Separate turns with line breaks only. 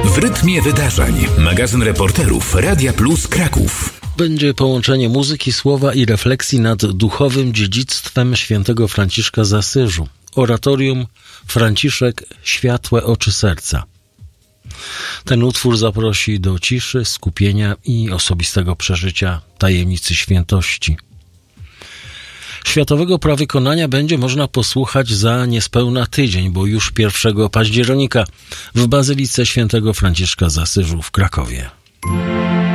W rytmie wydarzeń. Magazyn reporterów Radia Plus Kraków.
Będzie połączenie muzyki, słowa i refleksji nad duchowym dziedzictwem świętego Franciszka z Asyżu. Oratorium Franciszek Światłe oczy serca. Ten utwór zaprosi do ciszy, skupienia i osobistego przeżycia tajemnicy świętości. Światowego prawykonania będzie można posłuchać za niespełna tydzień, bo już 1 października w Bazylice Świętego Franciszka z Asyżu w Krakowie.